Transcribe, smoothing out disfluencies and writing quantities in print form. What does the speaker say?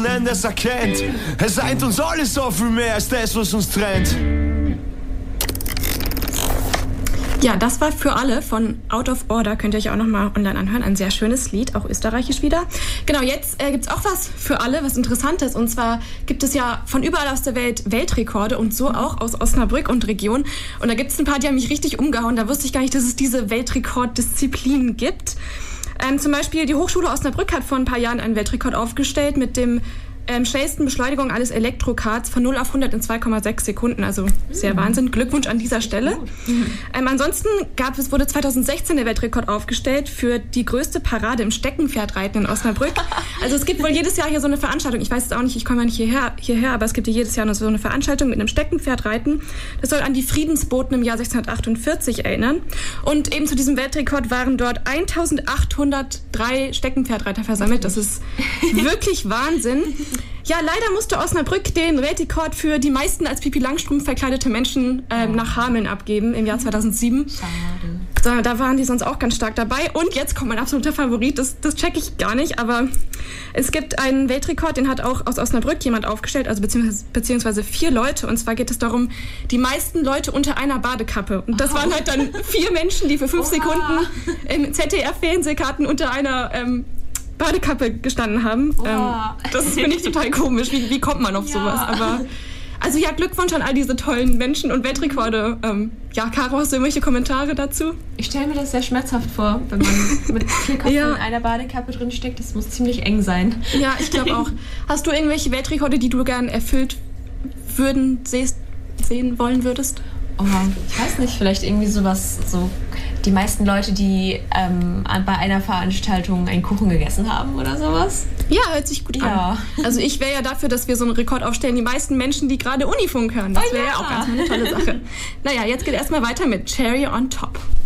Endes erkennt. Es eint uns alles so viel mehr als das, was uns trennt. Ja, das war Für alle von Out of Order. Könnt ihr euch auch nochmal online anhören. Ein sehr schönes Lied, auch österreichisch wieder. Genau, jetzt gibt's auch was für alle, was Interessantes. Und zwar gibt es ja von überall aus der Welt Weltrekorde und so auch aus Osnabrück und Region. Und da gibt's ein paar, die haben mich richtig umgehauen. Da wusste ich gar nicht, dass es diese Weltrekorddisziplinen gibt. Zum Beispiel die Hochschule Osnabrück hat vor ein paar Jahren einen Weltrekord aufgestellt mit dem schnellsten Beschleunigung eines Elektrokarts von 0 auf 100 in 2,6 Sekunden. Also sehr Wahnsinn. Glückwunsch an dieser Stelle. Ansonsten wurde 2016 der Weltrekord aufgestellt für die größte Parade im Steckenpferdreiten in Osnabrück. Also es gibt wohl jedes Jahr hier so eine Veranstaltung. Ich weiß es auch nicht, ich komme ja nicht hierher, aber es gibt hier jedes Jahr so eine Veranstaltung mit einem Steckenpferdreiten. Das soll an die Friedensboten im Jahr 1648 erinnern. Und eben zu diesem Weltrekord waren dort 1803 Steckenpferdreiter versammelt. Das ist wirklich Wahnsinn. Ja, leider musste Osnabrück den Weltrekord für die meisten als Pipi Langstrumpf verkleidete Menschen nach Hameln abgeben im Jahr 2007. Schade. Da waren die sonst auch ganz stark dabei. Und jetzt kommt mein absoluter Favorit, das check ich gar nicht, aber es gibt einen Weltrekord, den hat auch aus Osnabrück jemand aufgestellt, also beziehungsweise 4 Leute. Und zwar geht es darum, die meisten Leute unter einer Badekappe. Und das waren halt dann 4 Menschen, die für 5 Sekunden im ZDF-Fernsehkarten unter einer Badekappe gestanden haben. Das finde ich total komisch. Wie kommt man auf sowas? Aber also ja, Glückwunsch an all diese tollen Menschen und Weltrekorde. Caro, hast du irgendwelche Kommentare dazu? Ich stelle mir das sehr schmerzhaft vor, wenn man mit 4 Köpfen in einer Badekappe drin steckt. Das muss ziemlich eng sein. Ja, ich glaube auch. Hast du irgendwelche Weltrekorde, die du gern erfüllt sehen wollen würdest? Oh, ich weiß nicht, vielleicht irgendwie sowas, so die meisten Leute, die bei einer Veranstaltung einen Kuchen gegessen haben oder sowas. Ja, hört sich gut an. Also ich wäre ja dafür, dass wir so einen Rekord aufstellen, die meisten Menschen, die gerade Unifunk hören. Das wäre ja auch ganz eine tolle Sache. Naja, jetzt geht erstmal weiter mit Cherry on Top.